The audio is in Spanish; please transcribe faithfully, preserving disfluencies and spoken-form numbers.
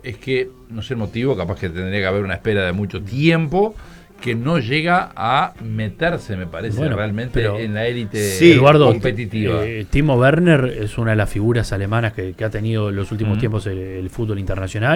es que, no sé el motivo, capaz que tendría que haber una espera de mucho tiempo, que no llega a meterse, me parece, bueno, realmente en la élite sí, Eduardo, competitiva. Eh, Timo Werner es una de las figuras alemanas que, que ha tenido en los últimos Mm. tiempos el, el fútbol internacional.